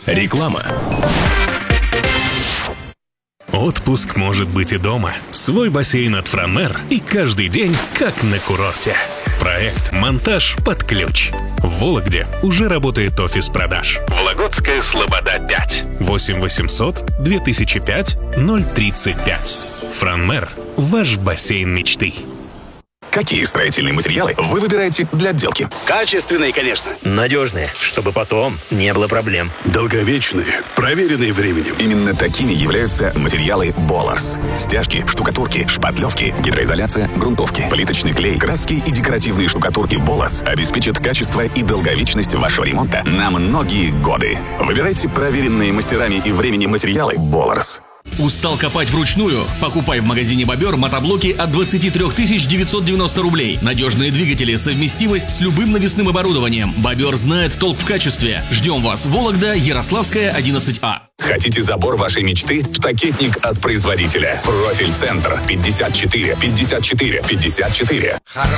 Реклама. Отпуск может быть и дома. Свой бассейн от Франмер и каждый день как на курорте. Проект «Монтаж под ключ». В Вологде уже работает офис продаж. Вологодская Слобода 5. 8 800 2005 035. Франмер. Ваш бассейн мечты. Какие строительные материалы вы выбираете для отделки? Качественные, конечно. Надежные, чтобы потом не было проблем. Долговечные, проверенные временем. Именно такими являются материалы Боларс. Стяжки, штукатурки, шпатлевки, гидроизоляция, грунтовки, плиточный клей, краски и декоративные штукатурки Боларс обеспечат качество и долговечность вашего ремонта на многие годы. Выбирайте проверенные мастерами и временем материалы Боларс. Устал копать вручную? Покупай в магазине «Бобер» мотоблоки от 23 990 рублей. Надежные двигатели, совместимость с любым навесным оборудованием. «Бобер» знает толк в качестве. Ждем вас. Вологда, Ярославская, 11А. Хотите забор вашей мечты? Штакетник от производителя. Профиль Центр 54 54 54.